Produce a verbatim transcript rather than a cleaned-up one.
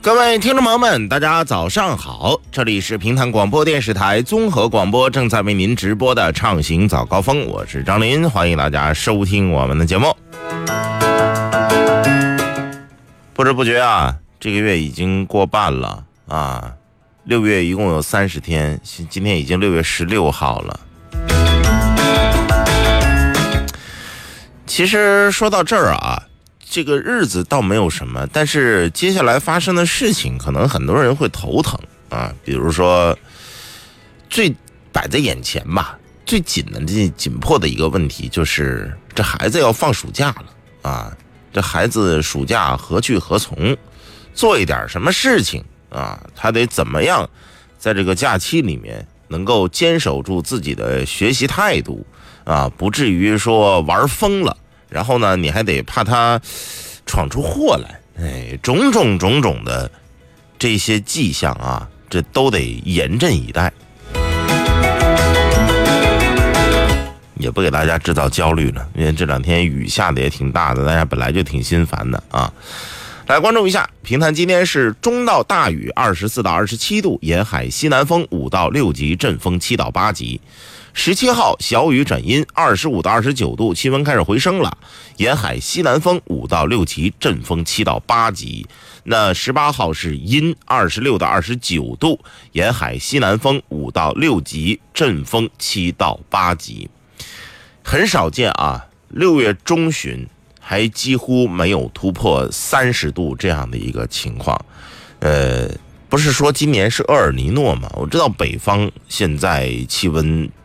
各位听众朋友们，大家早上好，这里是平潭广播电视台综合广播，正在为您直播的畅行早高峰，我是张林，欢迎大家收听我们的节目。不知不觉啊，这个月已经过半了啊，六月一共有三十天，今天已经六月十六号了。其实说到这儿啊，这个日子倒没有什么，但是接下来发生的事情可能很多人会头疼啊。比如说最摆在眼前吧，最紧的这紧迫的一个问题就是这孩子要放暑假了啊，这孩子暑假何去何从，做一点什么事情啊，他得怎么样在这个假期里面能够坚守住自己的学习态度啊，不至于说玩疯了，然后呢，你还得怕他闯出祸来，哎，种种种种的这些迹象啊，这都得严阵以待，也不给大家制造焦虑了，因为这两天雨下的也挺大的，大家本来就挺心烦的啊。来关注一下，平潭今天是中到大雨，二十四到二十七度，沿海西南风五到六级，阵风七到八级。十七号小雨转阴，二十五到二十九度，气温开始回升了，沿海西南风五到六级，阵风七到八级。那十八号是阴，二十六到二十九度，沿海西南风五到六级，阵风七到八级。很少见啊，六月中旬还几乎没有突破三十度这样的一个情况。呃，不是说今年是厄尔尼诺吗？我知道北方现在气温